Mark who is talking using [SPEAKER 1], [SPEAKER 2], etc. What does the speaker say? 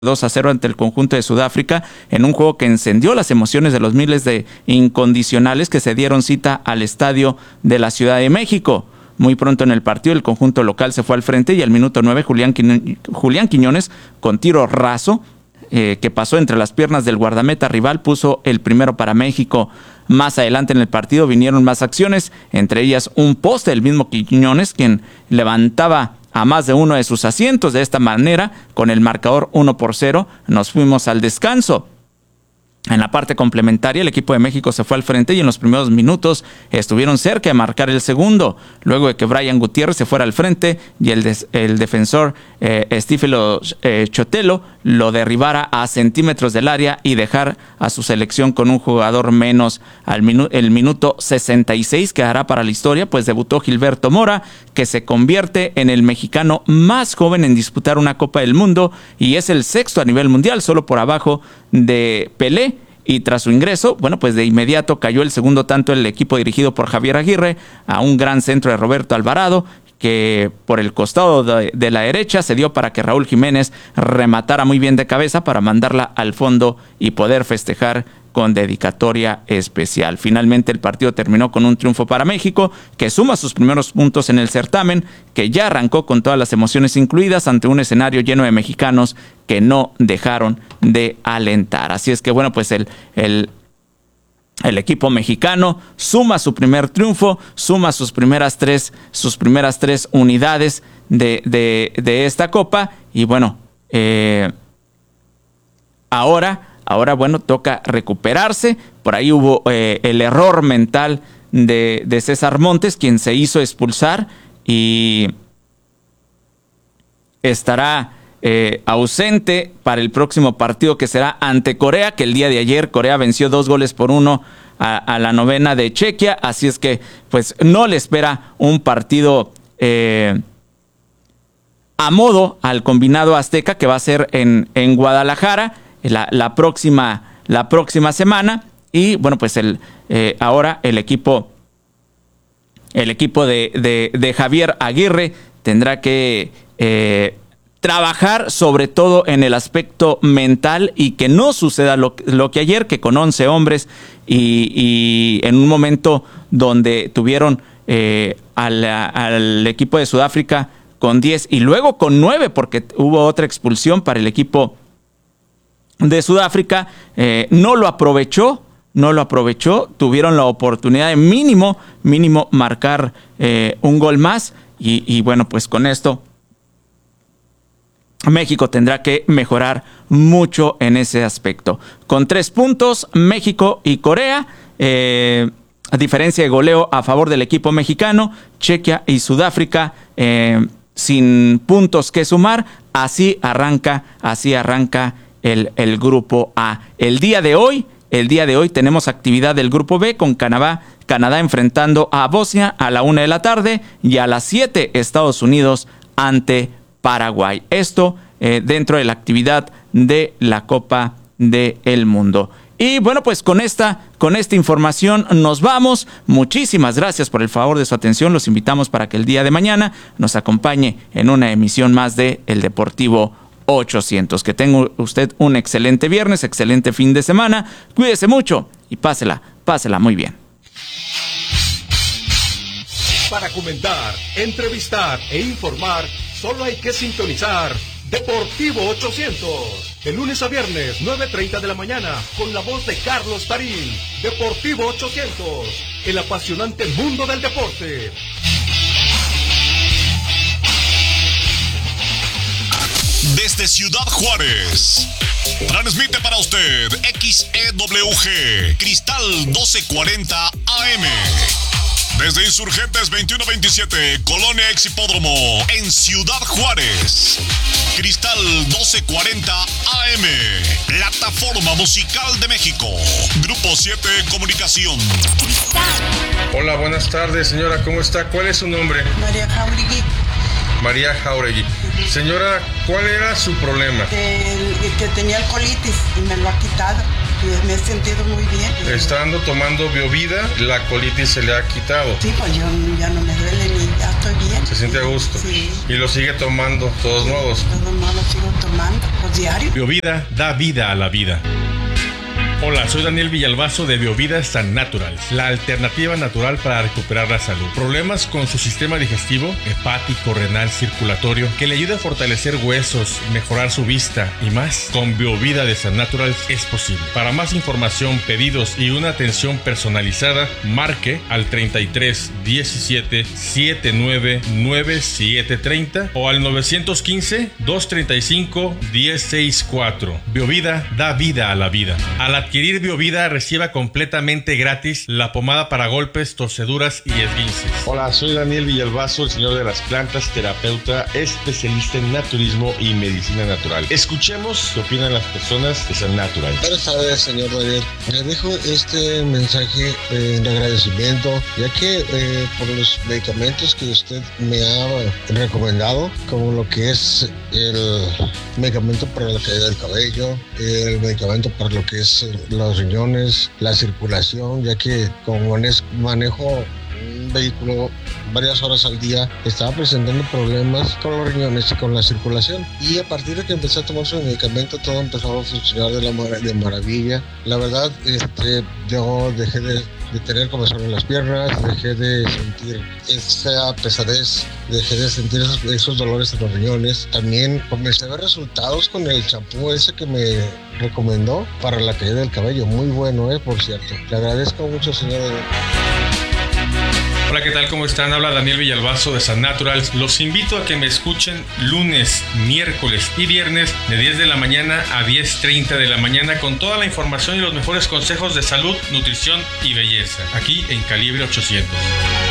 [SPEAKER 1] 2-0 ante el conjunto de Sudáfrica en un juego que encendió las emociones de los miles de incondicionales que se dieron cita al estadio de la Ciudad de México. Muy pronto en el partido el conjunto local se fue al frente y al minuto 9 Julián Quiñones con tiro raso que pasó entre las piernas del guardameta rival puso el primero para México. Más adelante en el partido vinieron más acciones, entre ellas un poste del mismo Quiñones quien levantaba a más de uno de sus asientos. De esta manera, con el marcador 1-0, nos fuimos al descanso. En la parte complementaria, el equipo de México se fue al frente y en los primeros minutos estuvieron cerca de marcar el segundo, luego de que Brian Gutiérrez se fuera al frente y el defensor Stífilo Chotelo lo derribara a centímetros del área y dejar a su selección con un jugador menos. El minuto 66 quedará para la historia, pues debutó Gilberto Mora, que se convierte en el mexicano más joven en disputar una Copa del Mundo y es el sexto a nivel mundial, solo por abajo de Pelé. Y tras su ingreso, bueno, pues de inmediato cayó el segundo tanto el equipo dirigido por Javier Aguirre a un gran centro de Roberto Alvarado, que por el costado de la derecha se dio para que Raúl Jiménez rematara muy bien de cabeza para mandarla al fondo y poder festejar con dedicatoria especial. Finalmente el partido terminó con un triunfo para México, que suma sus primeros puntos en el certamen, que ya arrancó con todas las emociones incluidas ante un escenario lleno de mexicanos que no dejaron de alentar. Así es que bueno, pues el equipo mexicano suma su primer triunfo, suma sus primeras tres unidades de esta Copa y bueno, Ahora, bueno, toca recuperarse. Por ahí hubo el error mental de César Montes, quien se hizo expulsar y estará ausente para el próximo partido que será ante Corea, que el día de ayer Corea venció 2-1 a la novena de Chequia. Así es que pues no le espera un partido a modo al combinado azteca, que va a ser en Guadalajara la próxima semana. Y bueno, pues ahora el equipo de Javier Aguirre tendrá que trabajar sobre todo en el aspecto mental y que no suceda lo que ayer, que con 11 hombres y en un momento donde tuvieron al equipo de Sudáfrica con 10 y luego con 9 porque hubo otra expulsión para el equipo de Sudáfrica, no lo aprovechó, tuvieron la oportunidad de mínimo marcar un gol más y bueno, pues con esto México tendrá que mejorar mucho en ese aspecto. Con 3 puntos, México y Corea, a diferencia de goleo a favor del equipo mexicano, Chequia y Sudáfrica sin puntos que sumar. Así arranca el grupo A. El día de hoy tenemos actividad del grupo B con Canadá enfrentando a Bosnia a la 1 de la tarde y a las 7 Estados Unidos ante Paraguay. Esto dentro de la actividad de la Copa del Mundo. Y bueno, pues con esta información nos vamos. Muchísimas gracias por el favor de su atención. Los invitamos para que el día de mañana nos acompañe en una emisión más de El Deportivo 800. Que tenga usted un excelente viernes, excelente fin de semana. Cuídese mucho y pásela muy bien.
[SPEAKER 2] Para comentar, entrevistar e informar, solo hay que sintonizar Deportivo 800. De lunes a viernes, 9:30 de la mañana, con la voz de Carlos Tarín. Deportivo 800, el apasionante mundo del deporte.
[SPEAKER 3] Desde Ciudad Juárez, transmite para usted XEWG, Cristal 1240 AM. Desde Insurgentes 2127, Colonia Exhipódromo, en Ciudad Juárez. Cristal 1240 AM, Plataforma Musical de México. Grupo 7 Comunicación.
[SPEAKER 4] Hola, buenas tardes, señora, ¿cómo está? ¿Cuál es su nombre?
[SPEAKER 5] María Jauregui.
[SPEAKER 4] María Jauregui. Señora, ¿cuál era su problema?
[SPEAKER 5] Que tenía el colitis y me lo ha quitado. Y me he sentido muy bien.
[SPEAKER 4] Estando tomando Biovida, la colitis se le ha quitado.
[SPEAKER 5] Sí, pues ya no me duele ni Ya estoy bien.
[SPEAKER 4] ¿Se siente a gusto?
[SPEAKER 5] Sí.
[SPEAKER 4] ¿Y lo sigue tomando, de todos modos?
[SPEAKER 5] De todos modos lo sigo tomando, pues diario.
[SPEAKER 6] Biovida da vida a la vida. Hola, soy Daniel Villalbazo de Biovida San Naturals, la alternativa natural para recuperar la salud. Problemas con su sistema digestivo, hepático, renal, circulatorio, que le ayude a fortalecer huesos, mejorar su vista y más. Con Biovida de San Naturals es posible. Para más información, pedidos y una atención personalizada, marque al 33 17 79 9730 o al 915 235 1064. Biovida da vida a la vida. Al adquirir Biovida, reciba completamente gratis la pomada para golpes, torceduras y esguinces.
[SPEAKER 4] Hola, soy Daniel Villalbazo, el señor de las plantas, terapeuta, especialista en naturismo y medicina natural. Escuchemos qué opinan las personas de San Natural.
[SPEAKER 7] Buenas tardes, señor Daniel. Le dejo este mensaje de agradecimiento, ya que por los medicamentos que usted me ha recomendado, como lo que es el medicamento para la caída del cabello, el medicamento para lo que es los riñones, la circulación, ya que como manejo un vehículo varias horas al día, estaba presentando problemas con los riñones y con la circulación, y a partir de que empecé a tomar su medicamento todo empezó a funcionar de maravilla. La verdad, yo dejé de tener comezón en las piernas, dejé de sentir esa pesadez, dejé de sentir esos dolores en los riñones. También comencé a ver resultados con el champú ese que me recomendó para la caída del cabello, muy bueno, por cierto. Le agradezco mucho, señor.
[SPEAKER 6] Hola, ¿qué tal? ¿Cómo están? Habla Daniel Villalbazo de San Naturals. Los invito a que me escuchen lunes, miércoles y viernes de 10 de la mañana a 10:30 de la mañana con toda la información y los mejores consejos de salud, nutrición y belleza, aquí en Calibre 800.